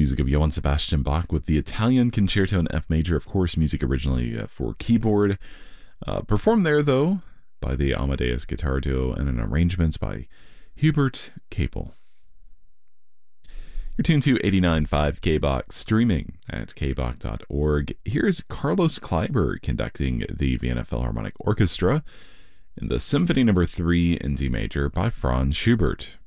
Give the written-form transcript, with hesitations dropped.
music of Johann Sebastian Bach with the Italian Concerto in F major, of course, music originally for keyboard. Performed there, though, by the Amadeus Guitar Duo and an arrangement by Hubert Capel. You're tuned to 89.5 KBOX, streaming at kbok.org. Here's Carlos Kleiber conducting the Vienna Philharmonic Orchestra in the Symphony No. 3 in D major by Franz Schubert.